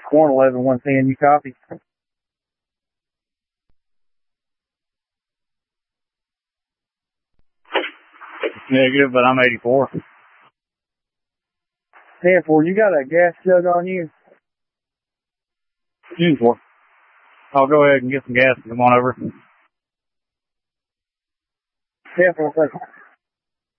111-110, you copy? Negative, but I'm 84. 10-4, you got a gas jug on you? 10-4. I'll go ahead and get some gas and come on over. 10-4, thank you.